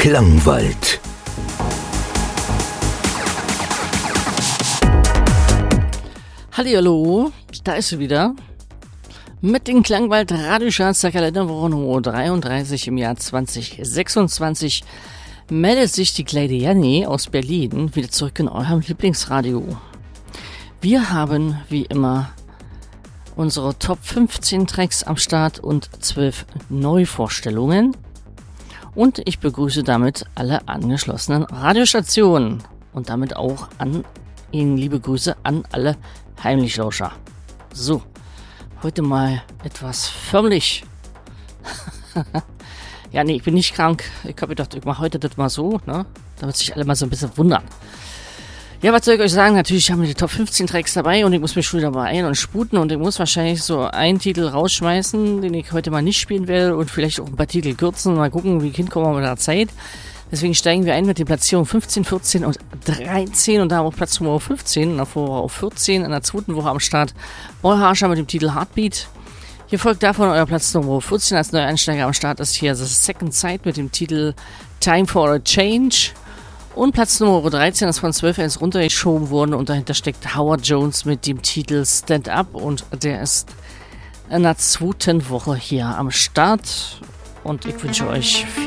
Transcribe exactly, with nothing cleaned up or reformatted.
Klangwald. Hallihallo, da ist sie wieder. Mit den Klangwald Radiocharts der Kalenderwoche Nummer dreiunddreißig im Jahr zwanzig sechsundzwanzig meldet sich die Lady Janni aus Berlin wieder zurück in eurem Lieblingsradio. Wir haben, wie immer, unsere Top fünfzehn Tracks am Start und zwölf Neuvorstellungen. Und ich begrüße damit alle angeschlossenen Radiostationen und damit auch an Ihnen liebe Grüße an alle Heimlichlauscher. So, heute mal etwas förmlich. Ja, nee, ich bin nicht krank. Ich habe gedacht, ich mache heute das mal so, ne? Damit sich alle mal so ein bisschen wundern. Ja, was soll ich euch sagen? Natürlich haben wir die Top fünfzehn Tracks dabei und ich muss mich schon wieder beeilen und sputen und ich muss wahrscheinlich so einen Titel rausschmeißen, den ich heute mal nicht spielen werde und vielleicht auch ein paar Titel kürzen. Mal gucken, wie hinkommen wir mit der Zeit. Deswegen steigen wir ein mit den Platzierungen fünfzehn, vierzehn und dreizehn und da haben wir Platz Nummer fünfzehn und davor auf vierzehn in der zweiten Woche am Start Paul Harscher mit dem Titel Heartbeat. Hier folgt davon euer Platz Nummer vierzehn als neuer Einsteiger am Start ist hier The Second Sight mit dem Titel Time for a Change. Und Platz Nummer dreizehn ist von zwölf eins runtergeschoben worden und dahinter steckt Howard Jones mit dem Titel Stand Up und der ist in der zweiten Woche hier am Start und ich wünsche euch viel